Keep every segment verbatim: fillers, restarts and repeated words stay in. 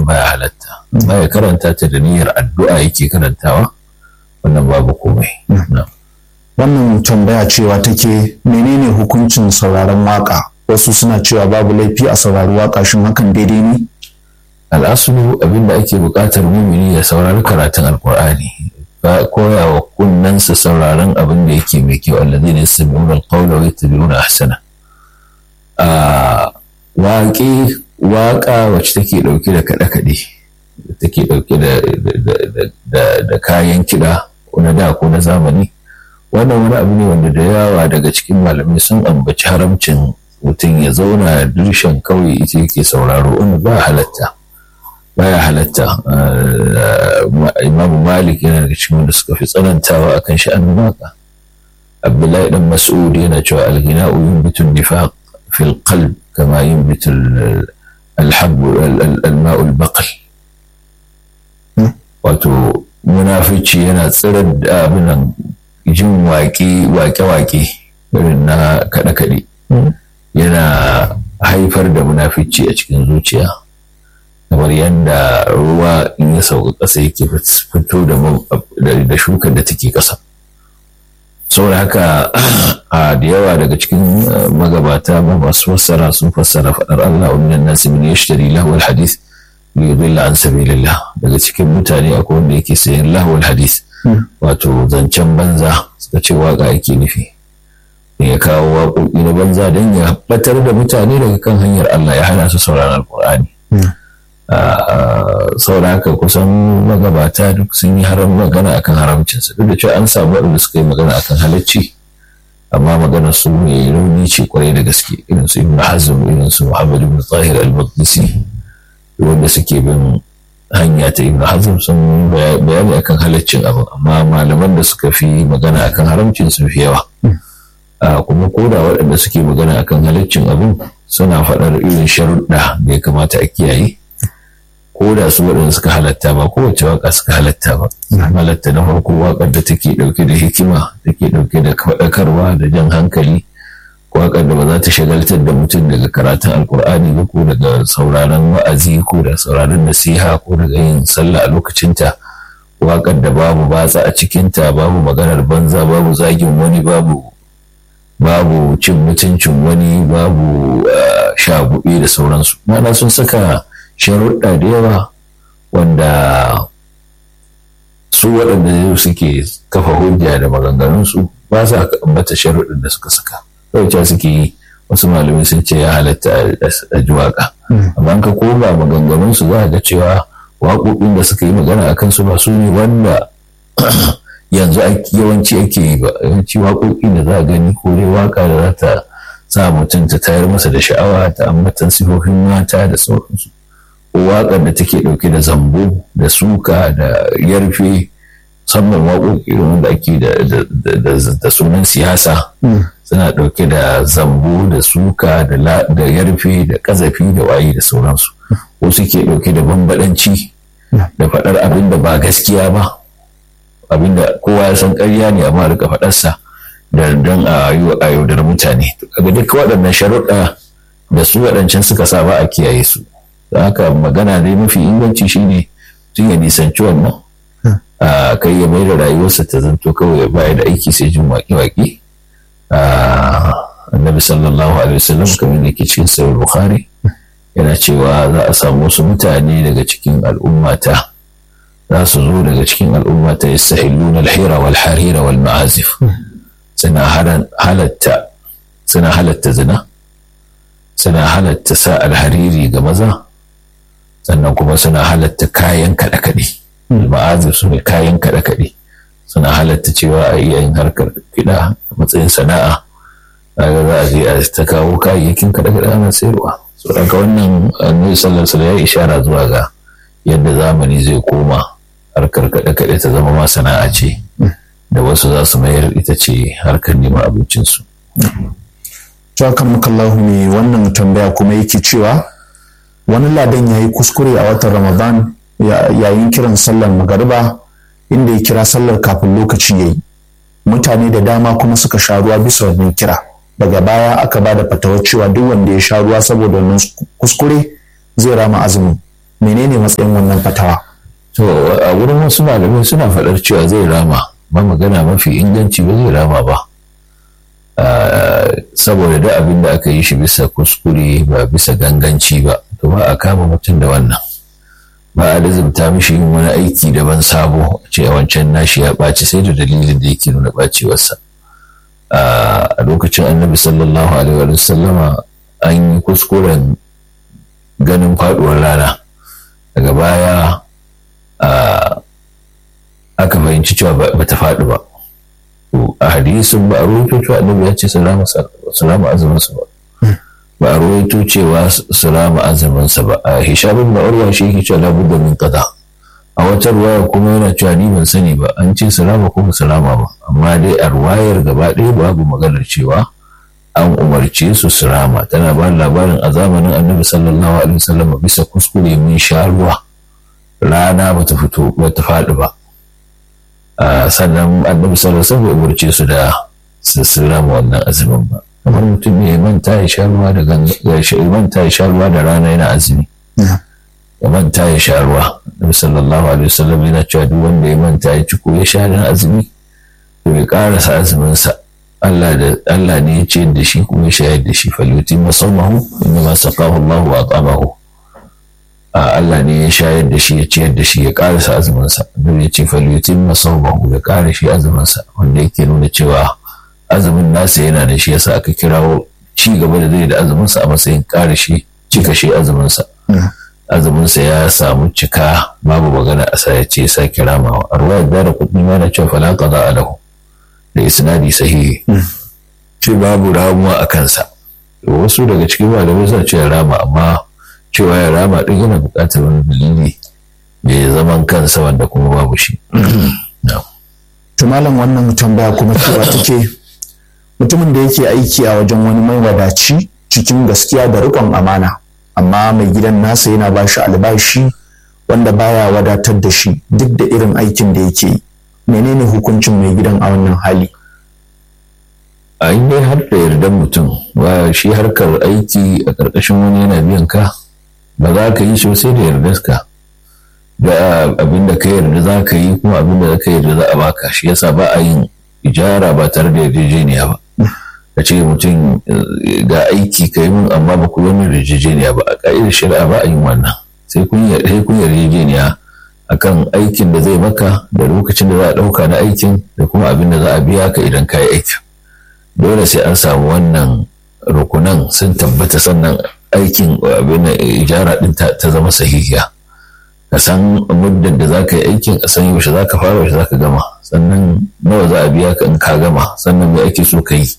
baya halatta. Baya karanta ta da niyyar addu'a yake karantawa, wannan babu komai. Wannan tambaya cewa take menene hukuncin sauraron waka? Wasu suna cewa babu laifi a saurari waka, shin hakan daidai ne? Al'asulu abinda ake buƙatar mumini ya saurari karatun alkur'ani, ba koya wa kunnansa sauraron abin da yake mai kyau, alladhina yastami'una al-qawla wa yattabi'una ahsana. a waƙe waƙa wacce take ɗauke da kaɗe-kaɗe, take ɗauke da kayan kiɗa ko na da ko na zamani, wannan wani abu ne wanda da yawa daga cikin malamai sun ambaci haramcin mutum ya zauna dirshan kawai ita yake sauraro, wanda ba halatta baya halatta. Imamu Malik yana daga cikin wanda suka fi tsanantawa akan sha'anin waƙa. Abdullahi dan Mas'ud yana cewa al-ghina'u yunbitu an-nifaq fi al-qalb kama yunbitu al-habb al-ma'u al-baql. Wato munafici yana tsirar da abinan jin waƙe waƙe irin na kaɗe-kaɗe yana haifar da munafici a cikin zuciya, kamar yadda ruwa in ya sauka ƙasa yake fito da shukar da take ƙasa. Saboda haka a da yawa daga cikin magabata ba masu fassara sun fassara faɗar Allah wa minan nasi man yashtari lahwal hadith li yudilla an sabilillah. Daga cikin mutane akwai wanda yake sayan lahwal hadith, wato zancen banza, suka ce waka yake nufi, ya kawo waƙoƙi na banza don ya batar da mutane daga kan hanyar Allah, ya hana su sauraron alƙur'ani. Saboda haka kusan magabata duk sun yi haram magana akan haramcinsa, duk da cewa an samu waɗanda suka yi magana akan halacci, amma maganar su ne rauni ce kwarai da gaske, irin su Ibn Hazm, irin su Muhammad ibn Tahir al-Maqdisi, wanda suke bin hanya ta Ibn Hazm sun bayani akan halaccin abin, amma malaman da suka fi magana akan haramcin sun fi yawa. Kuma koda waɗanda suke magana akan halaccin abin suna faɗar irin sharuɗa da ya kamata a kiyaye, ko da su waɗanda suka halatta ba kowace waka suka halatta ba. Halatta na farko waƙar da take ɗauke da hikima, take ɗauke da faɗakarwa da jan hankali, waƙar da ba za ta shagaltar da mutum daga karatun alkur'ani ba, ko daga sauraron wa'azi, ko da sauraron nasiha, ko daga yin sallah a lokacinta. Waƙar da babu batsa a cikinta, babu maganar banza, babu zagin wani, babu babu cin mutuncin wani, babu shaguɓe da sauransu. Mana sun saka sharuɗa da yawa wanda su waɗanda suke kafa hujja da maganganunsu ba sa ambata sharuɗin da suka saka. Kawai suke yi, wasu malamai sun ce ya halatta a ji waƙa, amma an ka koma maganganunsu za a ga cewa waƙoƙin da suka yi magana a kansu ba su ne wanda yanzu yawanci ake yi ba. Yawanci waƙoƙin da za a gani ko dai waƙa da za ta sa mutum ta tayar masa da sha'awa, ta ambatan sifofin mata da sauransu, ko waƙar da take ɗauke da zambo da suka da yarfe, musamman waƙoƙi wanda ake da sunan siyasa, suna ɗauke da zambo da suka da yarfe da ƙazafi da waye da sauransu, ko suke ɗauke da bambaɗanci da faɗar abin da ba gaskiya ba, abin da kowa ya san ƙarya ne amma rika faɗarsa da don a yaudar mutane. Kaga duk waɗannan sharuɗa da su waɗancan suka sa ba a kiyaye su. Da haka magana dai mafi inganci shine tun ya nisanci wannan, a kai ya mai da rayuwarsa ta zanto kawai baya da aiki sai jin waƙe-waƙe. Annabi sallallahu alaihi wasallam kamar da ke cikin sahih Bukhari yana cewa za a samu wasu mutane daga cikin al'ummata, za su zo daga cikin al'ummata yastahilluna al-hira wal harira wal ma'azif, suna halatta suna halatta zina, suna halatta sa alhariri ga maza, sannan kuma suna halatta kayan kaɗe-kaɗe. Ma'azif su ne kayan kaɗe-kaɗe, suna halatta cewa a iya yin harkar kiɗa a matsayin sana'a, kaga za a je a ta kawo kayayyakin kaɗe-kaɗe ana sayarwa. So daga wannan annabi sallallahu alaihi wasallam ya ishara zuwa ga yadda zamani zai koma harkar kaɗe-kaɗe ta zama ma sana'a ce da wasu za su mayar ita ce harkar neman abincinsu. Jakan makallahu ne wannan tambaya kuma yake cewa wani ladan ya yi kuskure a watan Ramadan yayin kiran sallar magariba, inda ya kira sallar kafin lokaci ya yi. Mutane da dama kuma suka sha ruwa bisa wannan kira. Daga baya aka ba da fatawar cewa duk wanda ya sha ruwa saboda wannan kuskure zai rama azumin. menene matsayin wannan fatawa? To a wurin wasu malamai suna faɗar cewa zai rama, ba magana mafi inganci ba zai rama ba, saboda da abin da aka yi shi bisa kuskure ba bisa ganganci ba, to ba a kama mutum da wannan, ba a lazimta mishi yin wani aiki daban sabo ce a wancan nashi ya ɓaci sai da dalilin da yake nuna ɓacewarsa. A lokacin annabi sallallahu alaihi wa sallama an yi kuskuren ganin faɗuwar rana, daga baya aka fahimci cewa ba ta faɗi ba. A hadisin ba a rawaito cewa annabi ya ce salama azumin sa ba, ba a rawaito cewa salama azumin sa ba. A Hisham ibn Urwa shi yake cewa labudda min qada, a wata ruwaya kuma yana cewa ni ban sani ba an ce salama ko ba salama ba, amma dai a ruwayar gaba ɗaya babu maganar cewa an umarce su salama. Tana ba labarin a zamanin annabi sallallahu alaihi wasallam bisa kuskure mun sha ruwa, rana bata fito bata faɗi ba, sannan annabi sallallahu alaihi wasallam umarce su da su salama wannan azumin ba. Kamar mutum ne ya manta ya sha ruwa da ya manta ya sha ruwa da rana yana azumi, ya manta ya sha ruwa. Annabi sallallahu alaihi wasallam yana cewa duk wanda ya manta ya ci ko ya sha dan azumi to ya karasa azumin sa, Allah da Allah ne ya ciyar da shi kuma ya shayar da shi, falyutimma sawmahu inma saqahu Allah wa at'amahu. Allah ne ya shayar da shi ya ciyar da shi ya karasa azumin sa. Annabi ya ce falyutimma sawmahu, ya kare shi azumin sa, wanda yake nuna cewa azumin nasa yana da shi, yasa aka kirawo ci gaba da zai da azumin sa a matsayin kare shi cika shi azumin sa. Azumin sa ya samu cika, babu magana a sa ya ce sa kiramawa. Arwayar da kudi ma na cewa fala qada lahu da isnadi sahihi, ce babu ramuwa a kansa. Wasu daga cikin malamai suna cewa rama, amma cewa ya rama din yana buƙatar wani dalili mai zaman kansa wanda kuma babu shi. To malam, wannan tambaya kuma cewa take mutumin da yake aiki a wajen wani mai wadaci cikin gaskiya da riƙon amana, amma mai gidan nasa yana ba shi albashi wanda baya wadatar da shi duk da irin aikin da yake yi, menene hukuncin mai gidan a wannan hali? A yi dai har da yardan mutum, ba shi harkar aiki a ƙarƙashin wani yana biyan ka, ba za ka yi sosai da yardar ka, da abin da ka yarda za ka yi kuma abin da ka yarda za a baka. Shi yasa ba a yin ijara ba tare da yarjejeniya ba. Ka ce mutum ga aiki ka yi min amma ba ku yi min yarjejeniya ba, a ƙa'idar shari'a ba a yin wannan, sai kun yarjejeniya akan aikin da zai maka da lokacin da za a ɗauka na aikin da kuma abin da za a biya ka idan ka yi aikin. Dole sai an samu wannan rukunan sun tabbata, sannan aikin abin da ijara ɗin ta zama sahihiya. Ka san muddin da za ka yi aikin, a san yaushe za ka fara yaushe za ka gama, sannan nawa za a biya ka in ka gama, sannan me ake so ka yi.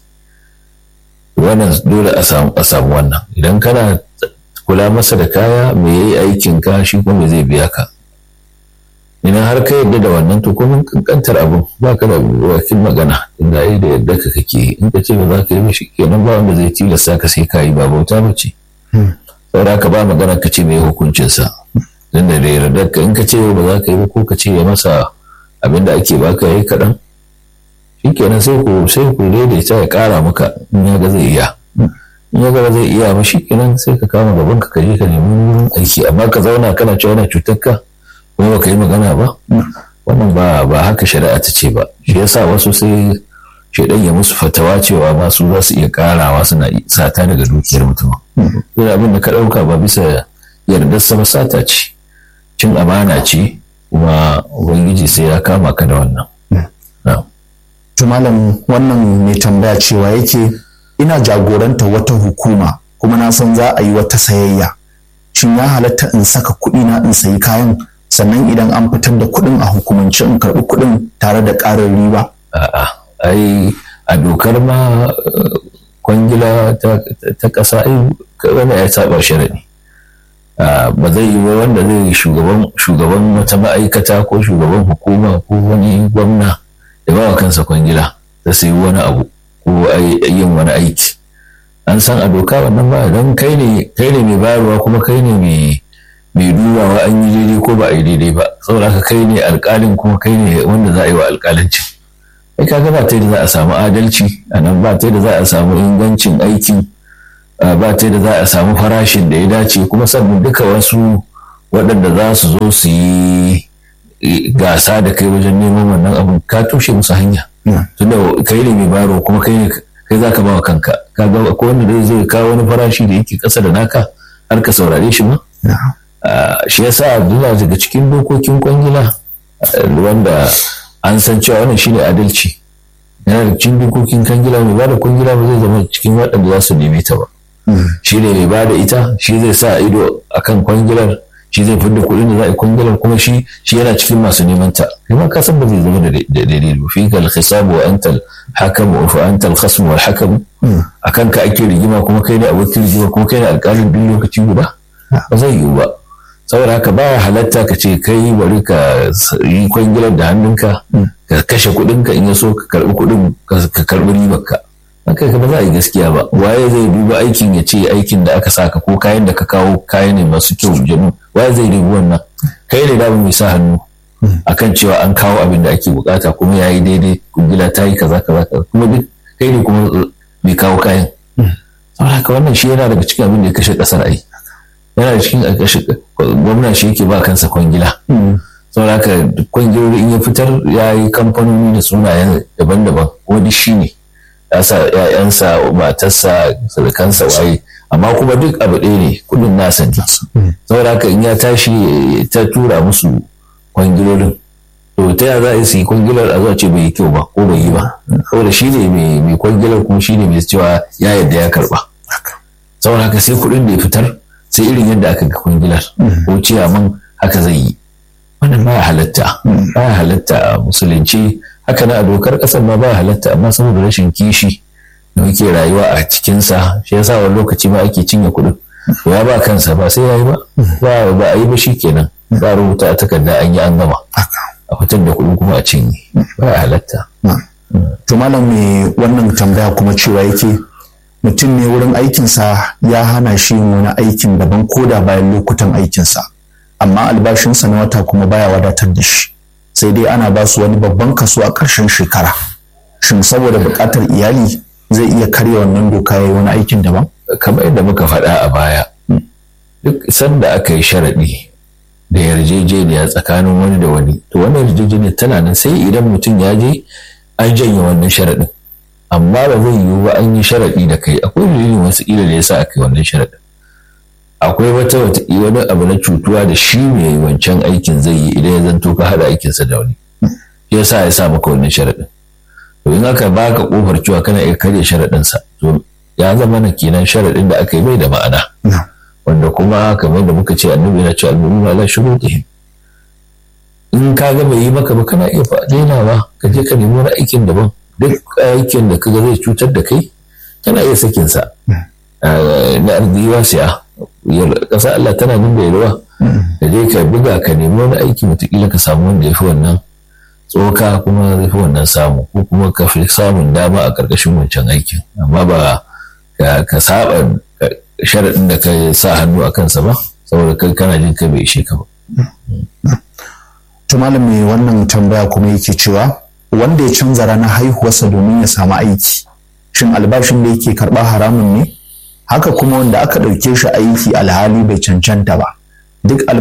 Wannan dole a samu wannan. Idan kana kula masa da kaya, me yayi aikin ka, shi kuma zai biya ka. Idan har ka yarda da wannan, to kuma kankantar abun ba ka da wakil magana, inda ai da yadda ka kake. In ka ce ba za ka yi mishi kenan, ba wanda zai tilasta ka sai ka yi, ba bauta ba ce. Saboda ka ba magana ka ce me hukuncinsa. Dan da yarda ka, in ka ce ba za ka yi ba, ko ka ce ya masa abin da ake baka yayi kaɗan, shi kenan sai ku sai ku daidaita ya ƙara maka in ya ga zai iya. In ya ga zai iya ma, shi kenan sai ka kama gaban ka je ka nemi aiki, amma ka zauna kana cewa yana cutar ka kuma ba ka yi magana ba, wannan ba ba haka shari'a ta ce ba. Shi yasa wasu sai shaidan ya musu fatawa cewa masu za su iya karawa suna sata daga dukiyar mutum. Duk abin da ka ɗauka ba bisa yardar sa ba sata ce, cin amana ce, kuma ubangiji sai ya kama ka da wannan. To malam, wannan mai tambaya cewa yake ina jagoranta wata hukuma kuma na san za a yi wata sayayya, shin ya halatta in saka kuɗi na in sayi kayan, sannan idan an fitar da kuɗin a hukumance in karɓi kuɗin tare da ƙarin riba? A'a, ai a dokar ma kwangila ta ƙasa, ai wani ya saba shari'i. Ba zai yi wanda zai shugaban wata ma'aikata ko shugaban hukuma ko wani gwamna da ba wa kansa kwangila ta sayi wani abu ko yin wani aiki. An san a doka wannan ba, don kai ne mai bayarwa kuma kai ne mai dubawa an yi daidai ko ba a yi daidai ba, saboda haka kai ne alƙalin kuma kai ne wanda za a yi wa alƙalancin. Ai kaga ba ta da za a samu adalci a nan, ba ta da za a samu ingancin aikin, ba ta da za a samu farashin da ya dace, kuma sannan duka wasu waɗanda za su zo su yi gasa da kai wajen neman wannan abin ka toshe musu hanya tunda kai ne mai baro kuma kai ne kai za ka ba wa kanka ka ga ko wanda zai zo kawo wani farashi da yake ƙasa da naka har ka saurare shi ma shi yasa Abdullah daga cikin dokokin kwangila wanda an san cewa wannan shine adalci yana da cikin dokokin kwangila mai bada kwangila ba zai zama cikin waɗanda za su neme ta ba shi ne mai bada ita shi zai sa ido akan kwangilar shi zai fidda kuɗin da za a yi kwangilar kuma shi shi yana cikin masu neman ta kuma ka san ba zai zama da daidai ba fi kal hisabu wa antal hakam wa fa antal khasm wal hakam akan ka ake rigima kuma kai ne abokin rigima kuma kai ne alƙalin duk lokaci guda ba zai yiwu ba saboda haka ba halatta ka ce kai bari ka yi kwangilar da hannunka ka kashe kuɗinka in ya so ka karɓi kuɗin ka karɓi ribarka haka ba za a yi gaskiya ba waye zai duba aikin ya ce aikin da aka saka ko kayan da ka kawo kayan ne masu kyau jami waye zai dubi wannan kai ne da mai sa hannu akan cewa an kawo abin da ake bukata kuma ya yi daidai kungila ta yi kaza kaza kuma duk kai ne kuma mai kawo kayan saboda haka wannan shi yana daga cikin abin da ya kashe kasar ai yana da cikin kashe gwamna shi yake ba kansa kwangila saboda haka kwangiloli in ya fitar ya yi kamfanoni da sunayen daban-daban kuma duk shi ne ya sa ‘ya'yansa matarsa sadakansa waye amma kuma duk abu ɗaya ne kudin nasa ne saboda haka in ya tashi ta tura musu kwangilolin to ta ya za a yi kwangilar a zuwa ce bai yi kyau ba ko bai yi ba saboda shi ne mai kwangilar kuma shi ne mai cewa ya yadda ya karba saboda haka sai kudin da ya fitar sai irin yadda aka ga kwangilar ko ciyaman haka zai yi wannan ba halatta ba halatta a musulunci haka na a dokar kasar ma ba halatta amma saboda rashin kishi da muke rayuwa a cikinsa shi yasa wani lokaci ma ake cinye kuɗin to ya ba kansa ba sai ya yi ba ba ba a yi ba shi kenan ba rubuta a takarda an yi an gama a fitar da kuɗin kuma a cinye ba halatta. To malam me wannan tambaya kuma cewa yake mutum ne wurin aikinsa ya hana shi yin wani aikin daban koda bayan lokutan aikinsa amma albashinsa na wata kuma baya wadatar da shi sai dai ana ba su wani babban kaso a ƙarshen shekara shin saboda buƙatar iyali zai iya karya wannan doka ya yi wani aikin daban kamar yadda muka faɗa a baya duk sanda aka yi sharaɗi da yarjejeniya tsakanin wani da wani to wannan yarjejeniya tana nan sai idan mutum ya je an janye wannan sharaɗin amma ba zai yiwu ba an yi sharaɗi da kai akwai dalilin wasu ƙila da yasa aka yi wannan sharaɗin akwai wata wata wani abu na cutuwa da shi mai wancan aikin zai yi idan ya zanto ka haɗa aikinsa da wani ya sa ya sa maka wannan sharaɗin to in aka baka kofar cewa kana iya karya sharaɗinsa to ya zama na kenan sharaɗin da aka yi bai da ma'ana wanda kuma kamar da muka ce annabi yana cewa al-mu'minu ala shurutihim in ka ga bai yi maka ba kana iya dainawa ka je ka nemi wani aikin daban duk aikin da kaga zai cutar da kai kana iya sakinsa na arziki wasi'a ƙasa Allah tana nan da yalwa da dai ka buga ka nemi wani aiki mutukila ka samu wanda ya fi wannan tsoka kuma zai fi wannan samu ko kuma ka fi samun dama a ƙarƙashin wancan aikin amma ba ka saba sharaɗin da ka sa hannu a kansa ba saboda kai kana jin kai bai ishe ka ba. To malam mai wannan tambaya kuma yake cewa wanda ya canza ranar haihuwarsa domin ya samu aiki shin albashin da yake karɓa haramun ne? Haka kuma wanda aka ɗauke shi aiki alhali bai cancanta ba duk